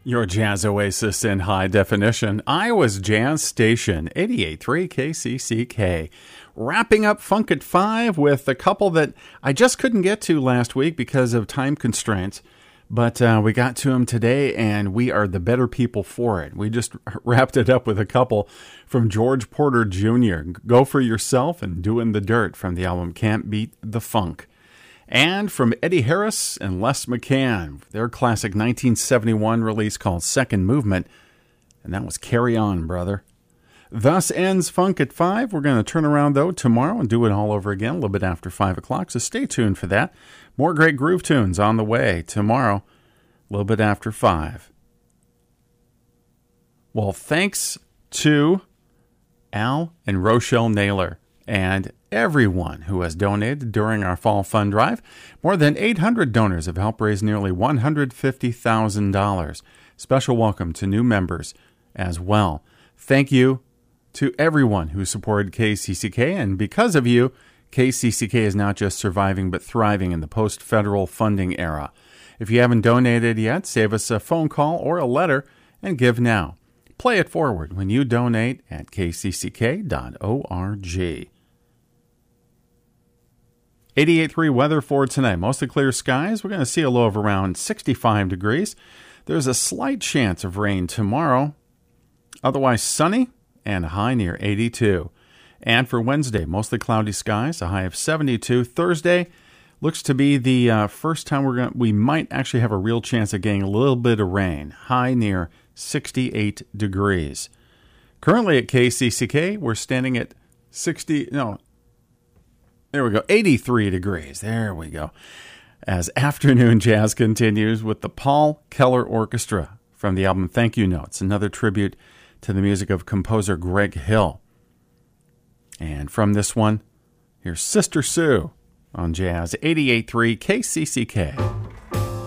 Your jazz oasis in high definition. Iowa's Jazz Station, 88.3 KCCK. Wrapping up Funk at 5 with a couple that I just couldn't get to last week because of time constraints. But we got to them today, and we are the better people for it. We just wrapped it up with a couple from George Porter Jr., Go For Yourself and Doing the Dirt from the album Can't Beat the Funk. And from Eddie Harris and Les McCann, their classic 1971 release called Second Movement, and that was Carry On, Brother. Thus ends Funk at 5. We're going to turn around, though, tomorrow and do it all over again a little bit after 5 o'clock, so stay tuned for that. More great groove tunes on the way tomorrow, a little bit after 5. Well, thanks to Al and Rochelle Naylor and everyone who has donated during our fall fund drive. More than 800 donors have helped raise nearly $150,000. Special welcome to new members as well. Thank you to everyone who supported KCCK, and because of you, KCCK is not just surviving but thriving in the post-federal funding era. If you haven't donated yet, save us a phone call or a letter and give now. Play it forward when you donate at kcck.org. 88.3 weather for tonight. Mostly clear skies. We're going to see a low of around 65 degrees. There's a slight chance of rain tomorrow. Otherwise sunny and a high near 82. And for Wednesday, mostly cloudy skies, a high of 72. Thursday looks to be the first time we might actually have a real chance of getting a little bit of rain. High near 68 degrees. Currently at KCCK, we're standing at 83 degrees. There we go. As afternoon jazz continues with the Paul Keller Orchestra from the album Thank You Notes, another tribute to the music of composer Greg Hill. And from this one, here's Sister Sue on Jazz 88.3 KCCK.